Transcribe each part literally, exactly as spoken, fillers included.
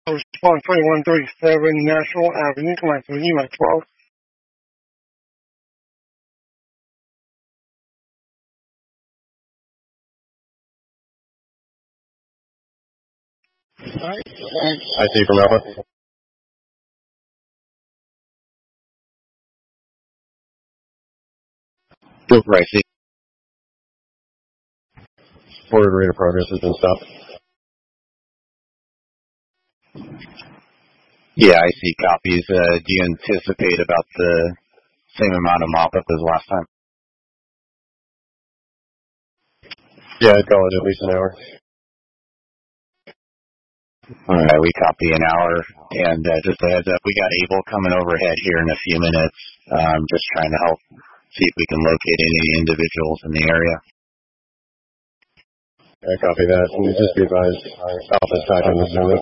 Respond twenty-one thirty-seven National Avenue, command to U M twelve. Alright. I see from Alpha. Go for I C. Forward rate of progress has been stopped. Yeah, I see copies. Uh, do you anticipate about the same amount of mop-up as last time? Yeah, I'd call it at least an hour. All right, we copy an hour. And uh, just a heads up, we got Able coming overhead here in a few minutes. Um, just trying to help see if we can locate any individuals in the area. I copy that. And just be advised, Alpha's tied in the Zulu.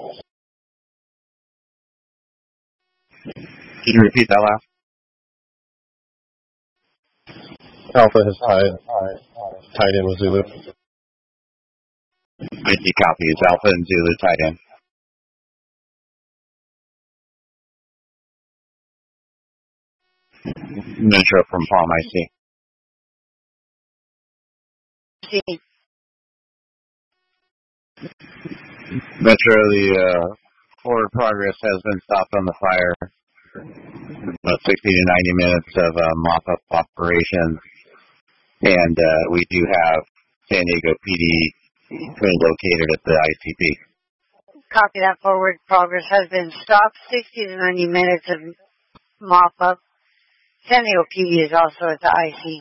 Can you repeat that last? Alpha has tied, tied in with Zulu. I see copies. Alpha and Zulu tied in. Metro from Palm, I see. See. Metro, the uh, forward progress has been stopped on the fire. About sixty to ninety minutes of uh, mop-up operation. And uh, we do have San Diego P D located at the I C P. Copy that. Forward progress has been stopped. sixty to ninety minutes of mop-up. San Diego P D is also at the I C.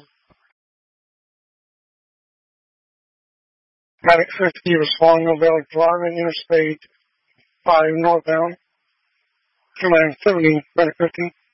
Medic fifty responding on Valley Drive and Interstate five northbound. Command seventy, Medic fifty.